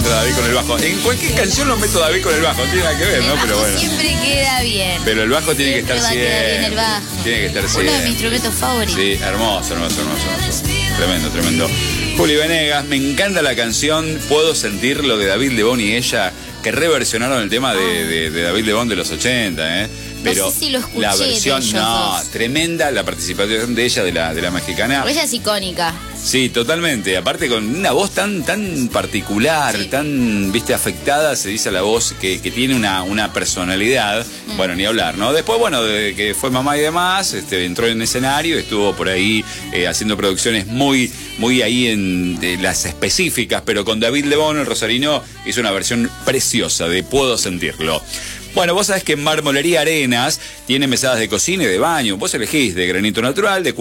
entra David con el bajo. En cualquier canción lo meto David con el bajo, no tiene nada que ver, ¿no? Pero bueno. Siempre queda bien. Pero el bajo tiene que estar va a quedar bien siempre. el bajo. Tiene que estar Uno siempre. de mis instrumentos favoritos. Sí, hermoso. Tremendo. Juli Venegas, me encanta la canción Puedo Sentirlo de David Lebón y ella, que reversionaron el tema de David Lebón de los 80, ¿eh? Pero no sé si lo escuché la versión, de ellos no, dos. tremenda la participación de ella, de la mexicana. Ella es icónica. Sí, totalmente. Aparte con una voz tan particular, Sí. tan, viste, afectada, se dice la voz que tiene una personalidad. Bueno, ni hablar, ¿no? Después, bueno, de que fue mamá y demás, entró en escenario, estuvo por ahí haciendo producciones muy ahí de las específicas, pero con David Lebón, el rosarino, hizo una versión preciosa de Puedo Sentirlo. Bueno, vos sabés que en Marmolería Arenas tiene mesadas de cocina y de baño. Vos elegís de granito natural, de